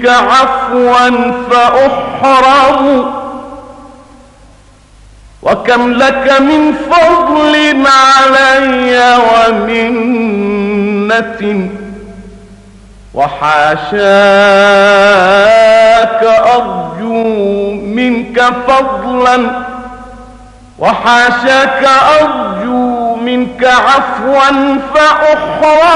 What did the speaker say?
منك عفوا فأحرم، وكم لك من فضل علي ومنة، وحاشاك أرجو منك فضلا، وحاشاك أرجو منك عفوا فأحرم.